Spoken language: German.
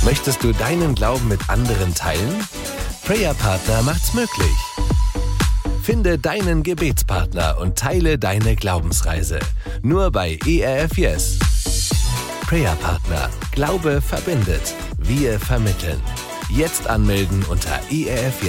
Möchtest du deinen Glauben mit anderen teilen? Prayer Partner macht's möglich. Finde deinen Gebetspartner und teile deine Glaubensreise. Nur bei ERF Yes. Prayer Partner. Glaube verbindet. Wir vermitteln. Jetzt anmelden unter ERF